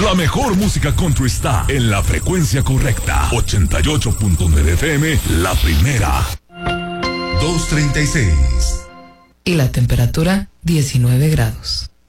La mejor música country está en la frecuencia correcta. 88.9 FM, la primera. 236. Y la temperatura, 19 grados.